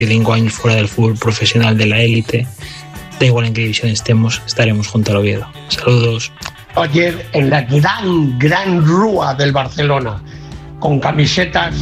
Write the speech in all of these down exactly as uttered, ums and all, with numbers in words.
cinco años fuera del fútbol profesional de la élite, da igual en qué división estemos, estaremos junto al Oviedo. Saludos. Ayer en la gran, gran rúa del Barcelona, con camisetas.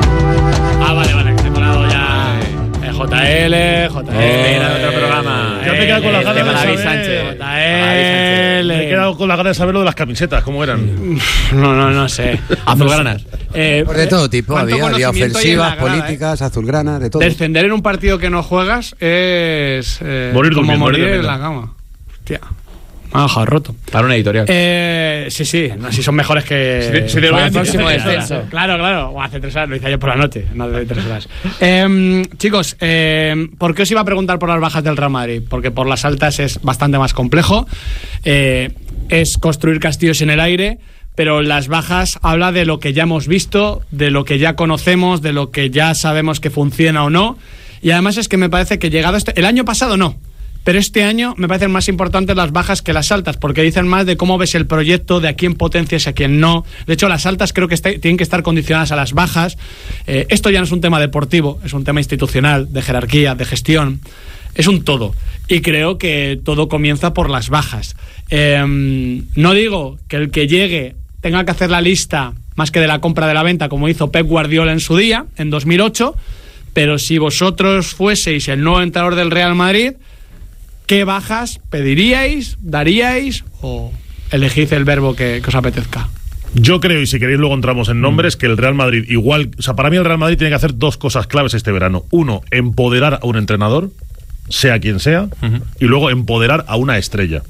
Ah, vale, vale, que se ha colado ya eh, J L, J L, Eh, era de otro programa. yo me he quedado con las ganas de David saber- Sánchez. J L. Me he quedado con la ganas de saber lo de las camisetas, ¿cómo eran? No, no, no sé. Azulgranas. Eh, Pues de todo tipo, ¿cuánto había, había conocimiento hay en la ofensivas, grada, políticas, azulgrana, de todo. Descender en un partido que no juegas es eh, Morir como durmiendo, morir morir en la durmiendo. cama. Hostia. Me ha dejado roto. Para una editorial. Eh, sí, sí, no, si son mejores que. Si te- si te lo para voy a el decir, próximo hace tres descenso. horas. Claro, claro. O hace tres horas, lo hice ayer por la noche, no hace tres horas. Eh, chicos, eh, ¿por qué os iba a preguntar por las bajas del Real Madrid? Porque por las altas es bastante más complejo. Eh, es construir castillos en el aire. Pero las bajas habla de lo que ya hemos visto, de lo que ya conocemos, de lo que ya sabemos que funciona o no. Y además es que me parece que llegado este... El año pasado no. Pero este año me parecen más importantes las bajas que las altas, porque dicen más de cómo ves el proyecto, de a quién potencias y a quién no. De hecho, las altas creo que está, tienen que estar condicionadas a las bajas. Eh, esto ya no es un tema deportivo, es un tema institucional, de jerarquía, de gestión. Es un todo. Y creo que todo comienza por las bajas. Eh, no digo que el que llegue tenga que hacer la lista más que de la compra de la venta, como hizo Pep Guardiola en su día, en dos mil ocho, pero si vosotros fueseis el nuevo entrenador del Real Madrid, ¿qué bajas pediríais, daríais o elegís el verbo que, que os apetezca? Yo creo, y si queréis luego entramos en nombres, que el Real Madrid igual, o sea, para mí el Real Madrid tiene que hacer dos cosas claves este verano. Uno, empoderar a un entrenador, sea quien sea, uh-huh. y luego empoderar a una estrella.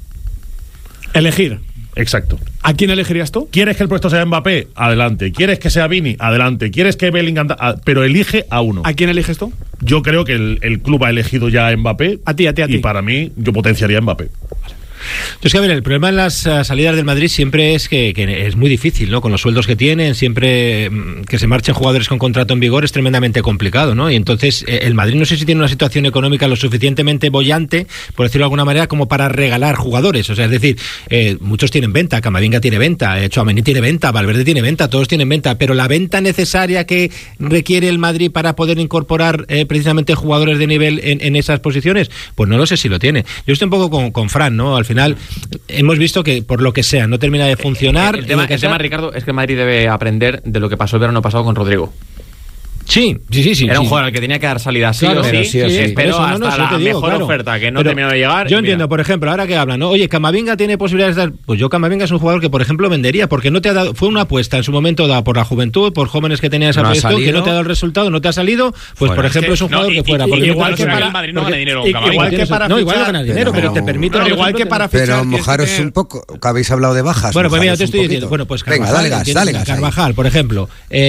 Elegir. Exacto. ¿A quién elegirías tú? ¿Quieres que el puesto sea Mbappé? Adelante. ¿Quieres que sea Vini? Adelante. ¿Quieres que Bellingham? A- pero elige a uno. ¿A quién eliges tú? Yo creo que el, el club ha elegido ya a Mbappé. A ti, a ti, a ti. Y para mí, yo potenciaría a Mbappé. Yo es que, a ver, el problema en las uh, salidas del Madrid siempre es que, que es muy difícil, ¿no? Con los sueldos que tienen, siempre mm, que se marchen jugadores con contrato en vigor es tremendamente complicado, ¿no? Y entonces eh, el Madrid no sé si tiene una situación económica lo suficientemente boyante, por decirlo de alguna manera, como para regalar jugadores. O sea, es decir, eh, muchos tienen venta, Camavinga tiene venta, eh, Tchouaméni tiene venta, Valverde tiene venta, todos tienen venta, pero la venta necesaria que requiere el Madrid para poder incorporar eh, precisamente jugadores de nivel en, en esas posiciones, pues no lo sé si lo tiene. Yo estoy un poco con, con Fran, ¿no? Al final hemos visto que por lo que sea no termina de funcionar. El, el, tema, que el sea... tema, Ricardo, es que el Madrid debe aprender de lo que pasó el verano pasado con Rodrigo. Sí, sí, sí, sí. Era un sí. jugador al que tenía que dar salida sí Claro, o sí, pero sí o sí. esperó Eso, no, hasta no, sí la te digo, mejor claro. oferta que no Pero terminó de llegar. Yo y entiendo, mira. por ejemplo, ahora que hablan, ¿no? Oye, Camavinga tiene posibilidades de dar... Pues yo Camavinga es un jugador que, por ejemplo, vendería, porque no te ha dado... Fue una apuesta en su momento dada por la juventud, por jóvenes que tenían esa No ha proyección, que salido. no te ha dado el resultado, no te ha salido, pues Fuera. por ejemplo es un No, jugador y- que fuera. y- porque igual no que te- para- el Madrid no porque- gana dinero con y- Camavinga. igual que para No, igual no fichar- gana dinero, pero, Pero- te permite... No, por igual ejemplo, que para tener- Pero fichar, mojaros tienes que un poco, que habéis hablado de bajas. Bueno, pues mira, mojaros te un estoy poquito. diciendo, bueno, pues Venga, Carvajal, dale gas, tienes- dale gas ahí. Carvajal, por ejemplo.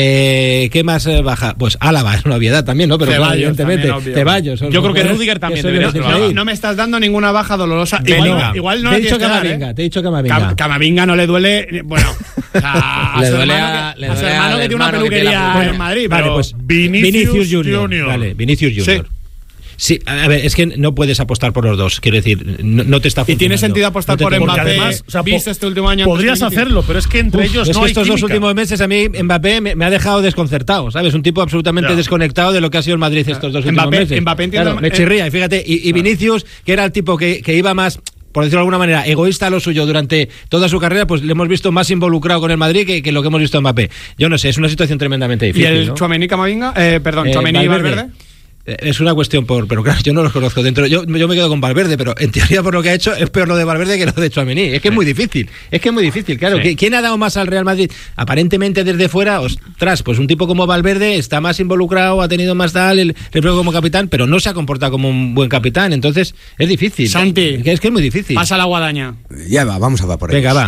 Eh, ¿Qué más eh, baja? Pues Álava, es una obviedad también, ¿no? Pero Ceballos claro, evidentemente, también, obvio. Ceballos. son- Yo creo que son- Rüdiger también son- debería son- ser ahí. baja. No me estás dando ninguna baja dolorosa. Venga. Igual, igual no Te la he dicho tienes que dar, Camavinga, ¿eh? te he dicho Camavinga. Cam- Camavinga no le duele. Bueno, o sea, a Le su duele hermano a- que- le a su duele hermano al que tiene una hermano que tiene la peluquería peluquería. en Madrid. Vale, pero- pues Vinicius Vinicius Junior. Junior. Vale, Vinicius Junior. Sí. Sí, a ver, es que no puedes apostar por los dos. Quiero decir, no, no te está ¿Y funcionando. tiene sentido apostar No te por está- Mbappé? Porque además, o sea, ¿Viste po- este último año? antes Podrías que Vinicius? hacerlo, pero es que entre Uf, ellos es no que hay estos dos química. últimos meses a mí Mbappé me, me ha dejado desconcertado, ¿sabes? Un tipo absolutamente Ya. desconectado de lo que ha sido el Madrid estos dos últimos Mbappé- meses. Mbappé entiendo- Claro, me eh, chirría, y fíjate, y, y Vinicius, que era el tipo que, que iba más, por decirlo de alguna manera, egoísta a lo suyo durante toda su carrera, pues le hemos visto más involucrado con el Madrid que, que lo que hemos visto en Mbappé. Yo no sé, es una situación tremendamente ¿Y difícil, el ¿no? Tchouaméni Camavinga? Eh, perdón, Eh, Tchouaméni y Valverde. Valverde. Eh, Es una cuestión por... Pero claro, yo no los conozco dentro. Yo, yo me quedo con Valverde, pero en teoría por lo que ha hecho es peor lo de Valverde que lo de Tchouaméni. Es que es muy difícil. Es que es muy difícil, claro. Sí. ¿Qui- ¿Quién ha dado más al Real Madrid? Aparentemente desde fuera, ostras, pues un tipo como Valverde está más involucrado, ha tenido más tal, el reflejo como capitán, pero no se ha comportado como un buen capitán. Entonces es difícil. Santi. Es que es, que es muy difícil. Pasa la guadaña. Ya va, vamos a va por ellos. Venga, va.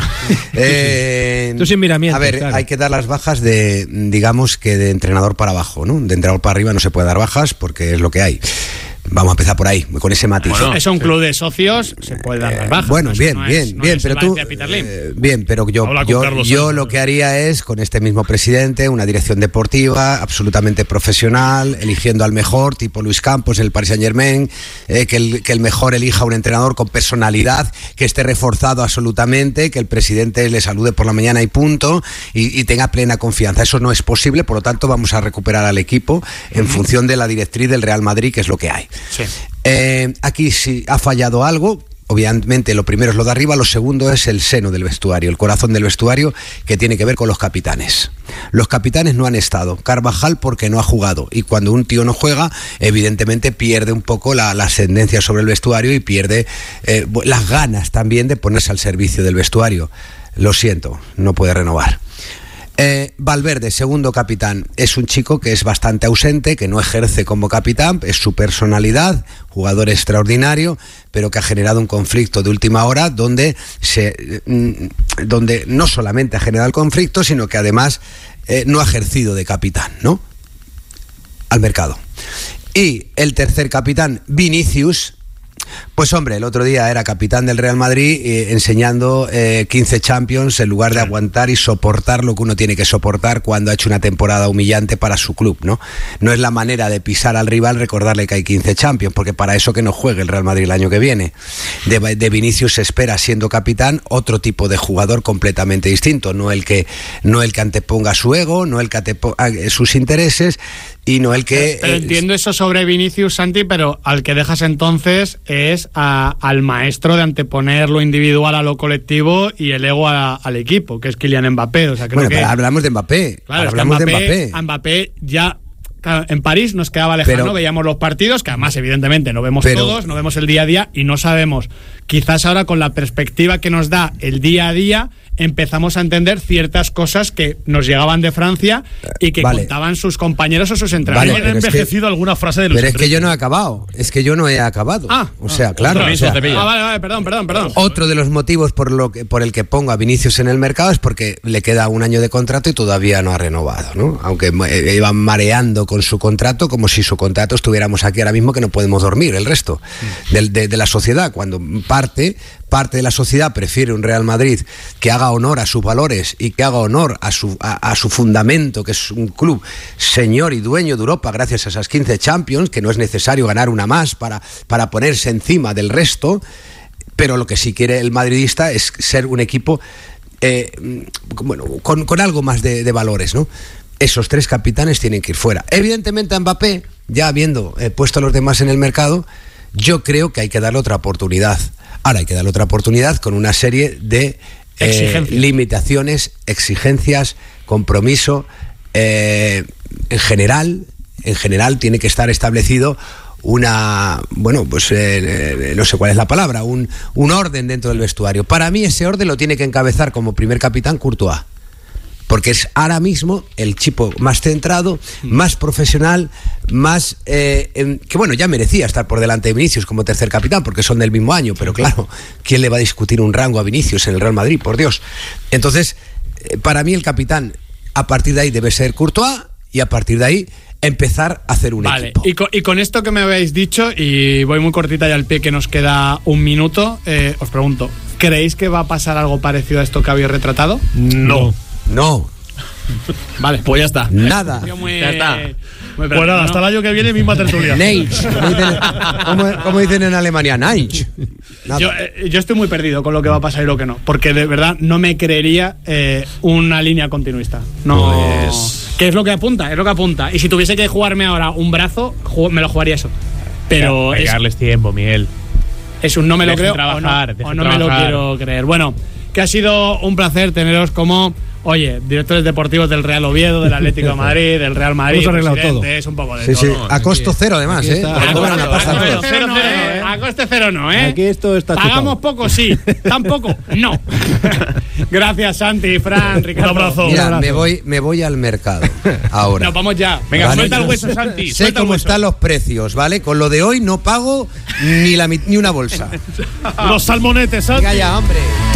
Eh, Tú sin miramientos, A ver, claro. hay que dar las bajas de, digamos que de entrenador para abajo, ¿no? De entrenador para arriba no se puede dar bajas porque es lo que hay. Vamos a empezar por ahí, con ese matiz. Bueno, es un club de socios, se puede dar las bajas. Bueno, no, bien, no bien, es, no bien, es pero tú, eh, bien, pero yo, yo, yo lo que haría es, con este mismo presidente, una dirección deportiva absolutamente profesional, eligiendo al mejor, tipo Luis Campos en el Paris Saint-Germain, eh, que, el, que el mejor elija un entrenador con personalidad, que esté reforzado absolutamente, que el presidente le salude por la mañana y punto, y, y tenga plena confianza. Eso no es posible, por lo tanto vamos a recuperar al equipo en uh-huh. función de la directriz del Real Madrid, que es lo que hay. Sí. Eh, aquí sí ha fallado algo. Obviamente lo primero es lo de arriba, lo segundo es el seno del vestuario, el corazón del vestuario, que tiene que ver con los capitanes. Los capitanes no han estado. Carvajal porque no ha jugado, y cuando un tío no juega, evidentemente pierde un poco la, la ascendencia sobre el vestuario y pierde eh, las ganas también de ponerse al servicio del vestuario. Lo siento, no puede renovar. Eh, Valverde, segundo capitán, es un chico que es bastante ausente, que no ejerce como capitán, es su personalidad, jugador extraordinario, pero que ha generado un conflicto de última hora donde, se, donde no solamente ha generado el conflicto, sino que además eh, no ha ejercido de capitán, ¿no? Al mercado. Y el tercer capitán, Vinicius. Pues hombre, el otro día era capitán del Real Madrid eh, enseñando eh, quince Champions en lugar de aguantar y soportar lo que uno tiene que soportar cuando ha hecho una temporada humillante para su club, ¿no? No es la manera de pisar al rival recordarle que hay quince Champions, porque para eso que no juegue el Real Madrid el año que viene. De, de Vinicius se espera, siendo capitán, otro tipo de jugador completamente distinto, no el que, no el que anteponga su ego, no el que anteponga sus intereses, y no el que... Pero entiendo eso sobre Vinicius, Santi, pero al que dejas entonces es a, al maestro de anteponer lo individual a lo colectivo y el ego a, al equipo, que es Kylian Mbappé. O sea, creo bueno, que, pero hablamos de Mbappé. Claro, hablamos es que Mbappé, de Mbappé. A Mbappé ya... Claro, en París nos quedaba lejano, pero, veíamos los partidos, que además evidentemente no vemos pero, todos, no vemos el día a día y no sabemos. Quizás ahora con la perspectiva que nos da el día a día empezamos a entender ciertas cosas que nos llegaban de Francia y que vale. contaban sus compañeros o sus entrenadores. Vale, han envejecido que, alguna frase de los Pero es que yo no he acabado, es que yo no he acabado. Ah, o sea, ah, claro. O sea, ah, vale, vale, perdón, perdón, perdón. Otro de los motivos por, lo que, por el que pongo a Vinicius en el mercado es porque le queda un año de contrato y todavía no ha renovado, ¿no? Aunque iban mareando con su contrato, como si su contrato estuviéramos aquí ahora mismo que no podemos dormir, el resto mm. de, de, de la sociedad. Cuando parte... parte de la sociedad prefiere un Real Madrid que haga honor a sus valores y que haga honor a su, a, a su fundamento, que es un club señor y dueño de Europa gracias a esas quince Champions, que no es necesario ganar una más para, para ponerse encima del resto, pero lo que sí quiere el madridista es ser un equipo eh, bueno, con, con algo más de, de valores, ¿no? Esos tres capitanes tienen que ir fuera. Evidentemente a Mbappé, ya habiendo eh, puesto a los demás en el mercado, yo creo que hay que darle otra oportunidad. Ahora hay que darle otra oportunidad con una serie de eh, limitaciones, exigencias, compromiso. Eh, en general, en general tiene que estar establecido una, bueno, pues eh, no sé cuál es la palabra, un, un orden dentro del vestuario. Para mí ese orden lo tiene que encabezar como primer capitán Courtois, porque es ahora mismo el chico más centrado, más profesional, más eh, eh, que bueno, ya merecía estar por delante de Vinicius como tercer capitán, porque son del mismo año, pero claro, ¿quién le va a discutir un rango a Vinicius en el Real Madrid? Por Dios. Entonces, eh, para mí el capitán, a partir de ahí debe ser Courtois, y a partir de ahí empezar a hacer un vale, equipo. Y con, y con esto que me habéis dicho, y voy muy cortita ya al pie, que nos queda un minuto, eh, os pregunto, ¿creéis que va a pasar algo parecido a esto que habéis retratado? No. No. Vale, pues ya está. Nada. Muy, ya está. Muy pues nada, ¿no? Hasta el año que viene misma tertulia. Neich. Como dicen, como, como dicen en Alemania, Neich. Yo, eh, yo estoy muy perdido con lo que va a pasar y lo que no, porque de verdad no me creería eh, una línea continuista. No. Pues... ¿Qué es lo que apunta? Es lo que apunta. Y si tuviese que jugarme ahora un brazo, me lo jugaría eso. Pero hay que darles tiempo, Miguel. Es un no me lo dejen creo trabajar, o no, o no me lo quiero creer. Bueno, que ha sido un placer teneros como, oye, directores deportivos del Real Oviedo, del Atlético de Madrid, del Real Madrid. Hemos arreglado todo. Es un poco de sí, todo. Sí. A costo cero, además, ¿eh? A coste cero, cero, no, ¿eh? A coste cero no, ¿eh? Aquí esto está Pagamos chupado. Poco, sí. Tampoco, no. Gracias, Santi, Fran, Ricardo. Un abrazo. Mira, un abrazo. me voy, me voy al mercado ahora. Nos vamos ya. Venga, ¿vale? suelta el hueso, Santi. Sé Suelta cómo el hueso. están los precios, ¿vale? Con lo de hoy no pago ni, la, ni una bolsa. Los salmonetes, Santi. Venga ya, hombre.